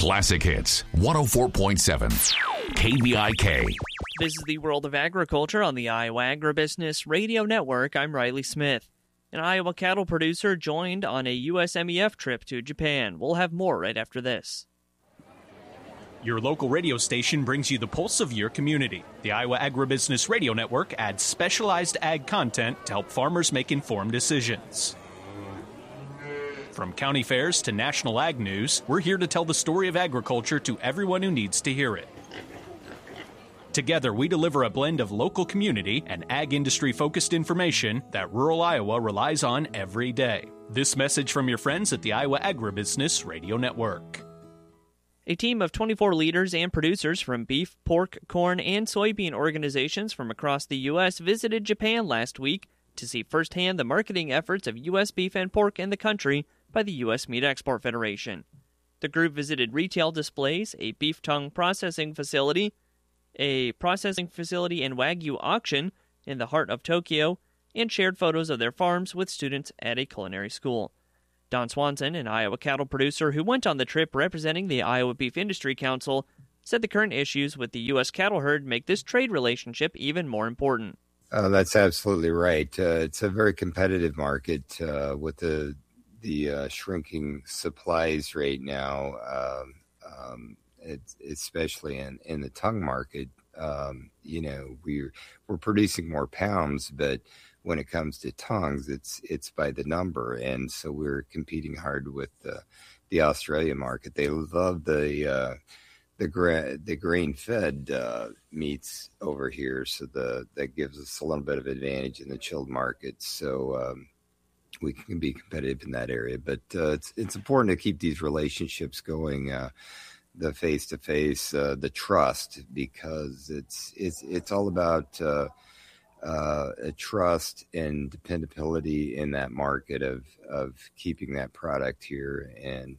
Classic Hits, 104.7, KVIK. This is the World of Agriculture on the Iowa Agribusiness Radio Network. I'm Riley Smith. An Iowa cattle producer joined on a USMEF trip to Japan. We'll have more right after this. Your local radio station brings you the pulse of your community. The Iowa Agribusiness Radio Network adds specialized ag content to help farmers make informed decisions. From county fairs to national ag news, we're here to tell the story of agriculture to everyone who needs to hear it. Together, we deliver a blend of local community and ag industry-focused information that rural Iowa relies on every day. This message from your friends at the Iowa Agribusiness Radio Network. A team of 24 leaders and producers from beef, pork, corn, and soybean organizations from across the U.S. visited Japan last week to see firsthand the marketing efforts of U.S. beef and pork in the country by the U.S. Meat Export Federation. The group visited retail displays, a beef tongue processing facility, and Wagyu auction in the heart of Tokyo, and shared photos of their farms with students at a culinary school. Don Swanson, an Iowa cattle producer who went on the trip representing the Iowa Beef Industry Council, said the current issues with the U.S. cattle herd make this trade relationship even more important. That's absolutely right. It's a very competitive market with the shrinking supplies right now, especially in the tongue market. We're producing more pounds, but when it comes to tongues, it's by the number, and so we're competing hard with the Australian market. They love the grain-fed meats over here, so that gives us a little bit of advantage in the chilled market. So we can be competitive in that area, but it's important to keep these relationships going, the face-to-face, the trust, because it's all about a trust and dependability in that market of keeping that product here and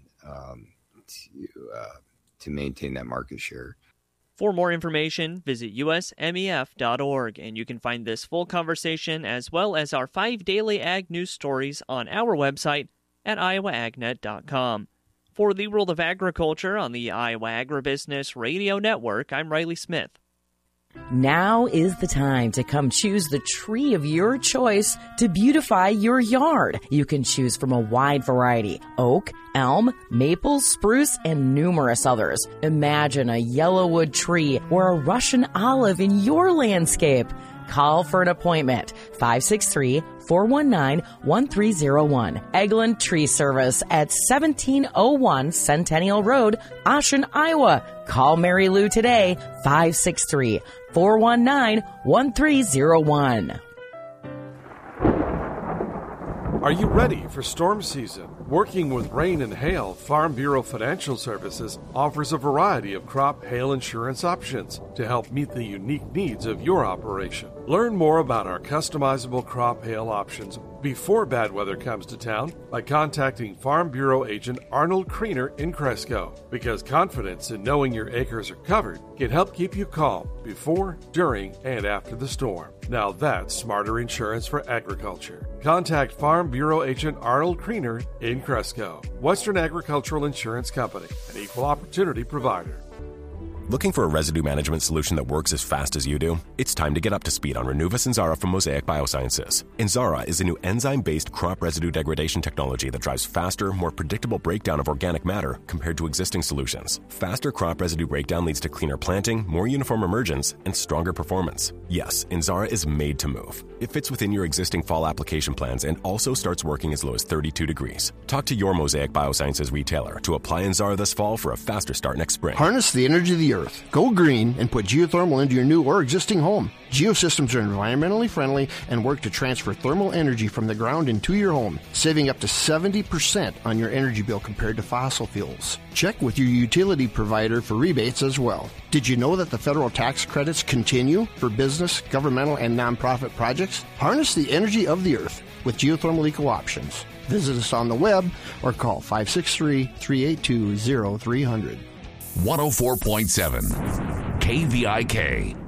to maintain that market share. For more information, visit usmef.org, and you can find this full conversation as well as our 5 daily ag news stories on our website at iowaagnet.com. For the World of Agriculture on the Iowa Agribusiness Radio Network, I'm Riley Smith. Now is the time to come choose the tree of your choice to beautify your yard. You can choose from a wide variety: oak, elm, maple, spruce, and numerous others. Imagine a yellowwood tree or a Russian olive in your landscape. Call for an appointment, 563-419-1301. Eglin Tree Service at 1701 Centennial Road, Ossian, Iowa. Call Mary Lou today, 563-419-1301. Are you ready for storm season? Working with rain and hail, Farm Bureau Financial Services offers a variety of crop hail insurance options to help meet the unique needs of your operation. Learn more about our customizable crop hail options before bad weather comes to town by contacting Farm Bureau agent Arnold Kriener in Cresco, because confidence in knowing your acres are covered can help keep you calm before, during, and after the storm. Now that's smarter insurance for agriculture. Contact Farm Bureau agent Arnold Kriener in Cresco. Western Agricultural Insurance Company, an equal opportunity provider. Looking for a residue management solution that works as fast as you do? It's time to get up to speed on Renuvus Inzara from Mosaic Biosciences. Inzara is a new enzyme-based crop residue degradation technology that drives faster, more predictable breakdown of organic matter compared to existing solutions. Faster crop residue breakdown leads to cleaner planting, more uniform emergence, and stronger performance. Yes, Inzara is made to move. It fits within your existing fall application plans and also starts working as low as 32 degrees. Talk to your Mosaic Biosciences retailer to apply Inzara this fall for a faster start next spring. Harness the energy of the earth. Go green and put geothermal into your new or existing home. Geosystems are environmentally friendly and work to transfer thermal energy from the ground into your home, saving up to 70% on your energy bill compared to fossil fuels. Check with your utility provider for rebates as well. Did you know that the federal tax credits continue for business, governmental, and nonprofit projects? Harness the energy of the earth with geothermal eco options. Visit us on the web or call 563-382-0300. 104.7 KVIK.